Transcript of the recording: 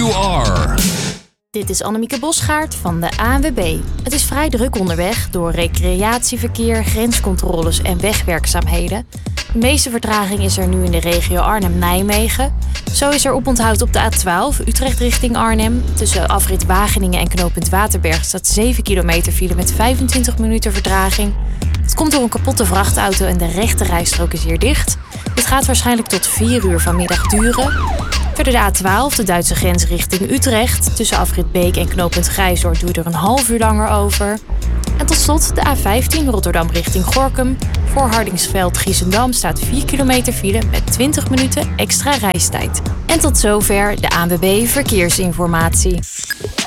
you are. Dit is Annemieke Bosgaard van de ANWB. Het is vrij druk onderweg door recreatieverkeer, grenscontroles en wegwerkzaamheden. De meeste vertraging is er nu in de regio Arnhem-Nijmegen. Zo is er oponthoud op de A12 Utrecht richting Arnhem. Tussen afrit Wageningen en knooppunt Waterberg staat 7 kilometer file met 25 minuten vertraging. Het komt door een kapotte vrachtauto en de rechte rijstrook is hier dicht. Dit gaat waarschijnlijk tot 4 uur vanmiddag duren. Verder de A12, de Duitse grens richting Utrecht. Tussen afrit Beek en knooppunt Grijzoord doe je er een half uur langer over. En tot slot de A15 Rotterdam richting Gorinchem. Voor Hardingsveld-Giessendam staat 4 kilometer file met 20 minuten extra reistijd. En tot zover de ANWB Verkeersinformatie.